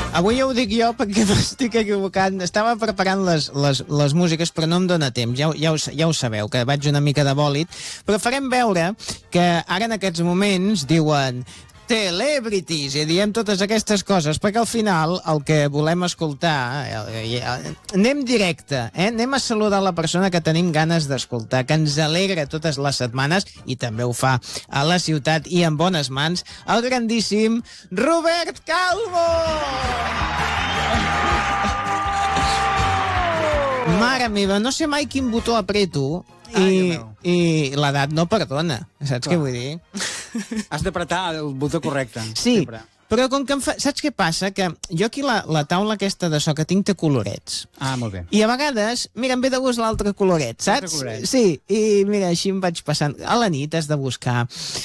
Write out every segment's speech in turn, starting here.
Avui ja ho dic jo perquè m'estic equivocant. Estava preparant les músiques, però no em dóna temps. Ja ho sabeu, que vaig una mica de bòlit. Però farem veure que ara en aquests moments diuen celebrities i diem totes aquestes coses, perquè al final el que volem escoltar... anem directe, anem a saludar la persona que tenim ganes d'escoltar, que ens alegra totes les setmanes i també ho fa a la ciutat i en bones mans, el grandíssim Robert Calvo! Mare meva, no sé mai quin botó apreto i l'edat no perdona, saps què vull dir? Has d'apretar el botó correcte. Sí, sempre. però com que saps què passa? Que jo aquí la taula aquesta de so que tinc té colorets. Ah, molt bé. I a vegades, mira, em ve de gust l'altre coloret, saps? Coloret. Sí, i mira, així em vaig passant. A la nit has de buscar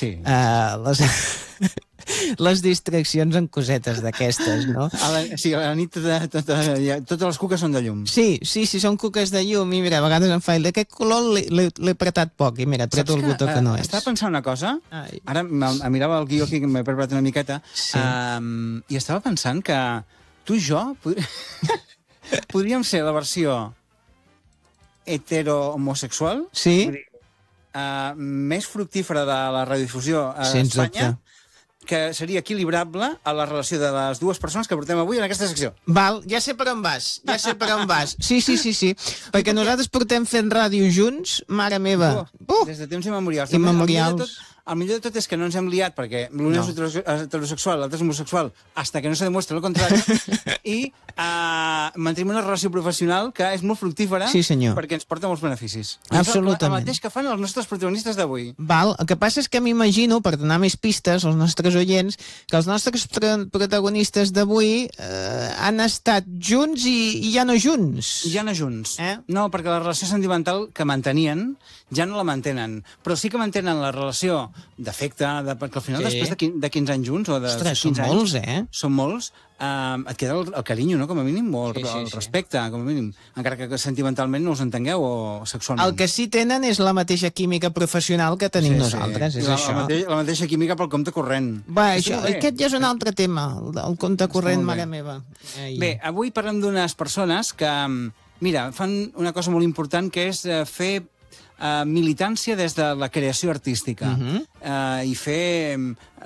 les distraccions en cosetes d'aquestes, no? A la nit totes les cuques són de llum. Sí, són cuques de llum i mira, a vegades em fa d'aquest color l'he apretat poc i mira, apreto el botó que no és. Estava pensant una cosa, Ai. ara em mirava el guió aquí que m'he preparat una miqueta, Sí. i estava pensant que tu i jo podríem ser la versió hetero-homosexual, Sí? més fructífera de la radiodifusió a Sens Espanya, dubte. que seria equilibrable a la relació de les dues persones que portem avui en aquesta secció. Val, ja sé per on vas, Sí. Perquè nosaltres portem fent ràdio junts, mare meva. Des de temps immemorials. Immemorials. El millor de tot és que no ens hem liat, perquè l'un és heterosexual, l'altre és homosexual, hasta que no se demostra el contrari, i mantenim una relació professional que és molt fructífera, Sí, senyor. perquè ens porta molts beneficis. Absolutament. El mateix que fan els nostres protagonistes d'avui. Val, el que passa és que m'imagino, per donar més pistes als nostres oients, que els nostres protagonistes d'avui han estat junts i ja no junts. Ja no junts. No, perquè la relació sentimental que mantenien ja no la mantenen, però sí que mantenen la relació d'afecte, perquè al final, després de 15 anys junts, o de 15 anys... molts, Són molts, et queda el carinyo, no?, com a mínim, o el respecte, com a mínim, encara que sentimentalment no us entengueu, o sexualment. El que sí tenen és la mateixa química professional que tenim nosaltres, és això. La mateixa química pel compte corrent. Aquest ja és un altre tema, el compte corrent, mare meva. Bé, avui parlem d'unes persones que, mira, fan una cosa molt important, que és fer militància des de la creació artística i fer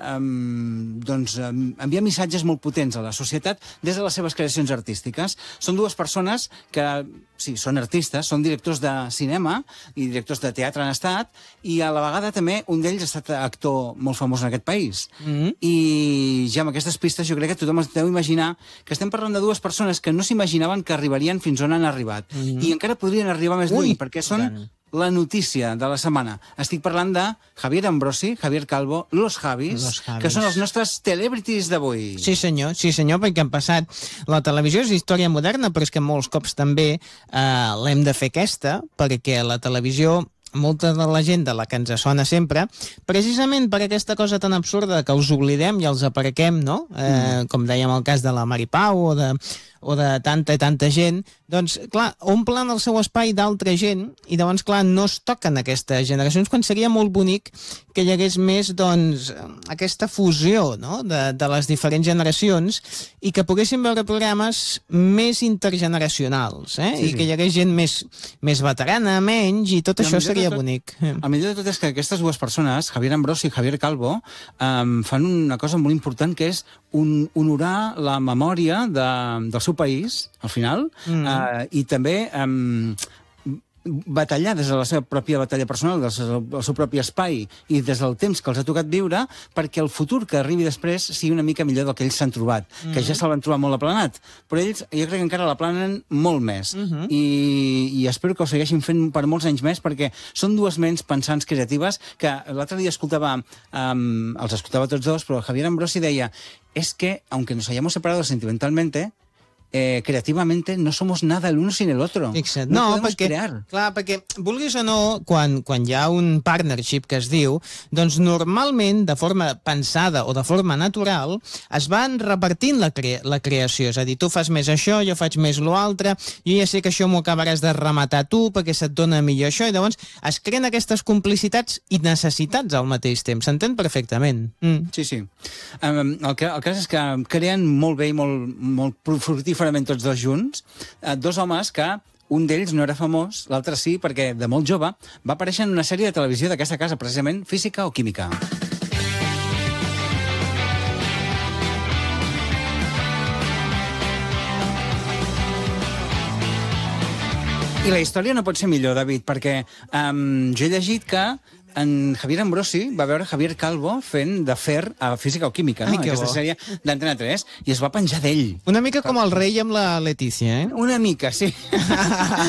enviar missatges molt potents a la societat des de les seves creacions artístiques. Són dues persones que, sí, són artistes, són directors de cinema i directors de teatre han estat, i a la vegada també un d'ells ha estat actor molt famós en aquest país. I ja amb aquestes pistes jo crec que tothom es deu imaginar que estem parlant de dues persones que no s'imaginaven que arribarien fins on han arribat. I encara podrien arribar més lluny, perquè són la notícia de la setmana. Estic parlant de Javier Ambrosi, Javier Calvo, Los Javis, que són els nostres celebrities d'avui. Sí senyor, perquè han passat... La televisió és història moderna, però és que molts cops també l'hem de fer aquesta, perquè la televisió, molta de la gent de la que ens sona sempre, precisament per aquesta cosa tan absurda que els oblidem i els aparquem, no? Com dèiem el cas de la Mari Pau o de tanta i tanta gent, doncs, clar, omplen el seu espai d'altra gent i llavors, clar, no es toquen aquestes generacions, quan seria molt bonic que hi hagués més, doncs, aquesta fusió, no?, de les diferents generacions i que poguéssim veure programes més intergeneracionals, i que hi hagués gent més veterana, menys, i tot això seria bonic. El millor de tot és que aquestes dues persones, Javier Ambrosi i Javier Calvo, fan una cosa molt important, que és honorar la memòria del seu país, al final, i també batallar des de la seva pròpia batalla personal, del seu propi espai i des del temps que els ha tocat viure, perquè el futur que arribi després sigui una mica millor del que ells s'han trobat, que ja se'l van trobar molt aplanat, però ells jo crec que encara l'aplanen molt més, i espero que ho segueixin fent per molts anys més, perquè són dues ments pensants creatives que l'altre dia escoltava, els escoltava tots dos, però Javier Ambrosi deia, es que, aunque nos hayamos separado sentimentalmente, creativamente no somos nada el uno sin el otro. Fixa't. No podemos perquè, crear. clar, perquè, vulguis o no, quan hi ha un partnership que es diu, doncs normalment, de forma pensada o de forma natural, es van repartint la creació. És a dir, tu fas més això, jo faig més l'altre, jo ja sé que això m'ho acabaràs de rematar tu perquè se't dona millor això, i llavors es creen aquestes complicitats i necessitats al mateix temps. S'entén perfectament. Sí, sí. El cas és que creen molt bé i molt fructíferament tots dos junts, dos homes que un d'ells no era famós, l'altre sí, perquè de molt jove va aparèixer en una sèrie de televisió d'aquesta casa, precisament Física o Química. I la història no pot ser millor, David, perquè jo he llegit que en Javier Ambrosi va veure Javier Calvo fent de Fer a Física o Química, no? Aquesta sèrie d'Antena 3, i es va penjar d'ell. Una mica com el rei amb la Letícia, eh? Una mica, sí.